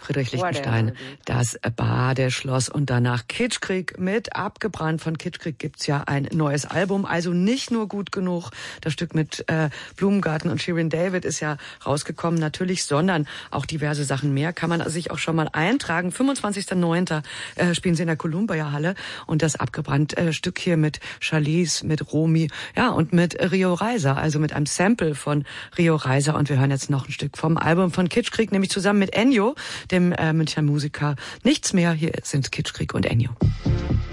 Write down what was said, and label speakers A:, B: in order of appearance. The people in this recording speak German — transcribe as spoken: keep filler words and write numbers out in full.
A: Friedrich Lichtenstein, das Badeschloss und danach Kitschkrieg mit Abgebrannt. Von Kitschkrieg gibt's ja ein neues Album, also nicht nur Gut genug. Das Stück mit äh, Blumengarten und Shirin David ist ja rausgekommen, natürlich, sondern auch diverse Sachen mehr. Kann man sich auch schon mal eintragen. fünfundzwanzigster neunter Äh, spielen sie in der Columbia Halle und das Abgebrannt äh, Stück hier mit Charlize, mit Romy, ja, und mit Rio Reiser, also mit einem Sample von Rio Reiser. Und wir hören jetzt noch ein Stück vom Album von Kitschkrieg, nämlich zusammen mit Ennio, dem äh, Münchner Musiker. Nichts mehr, hier sind Kitschkrieg und Ennio.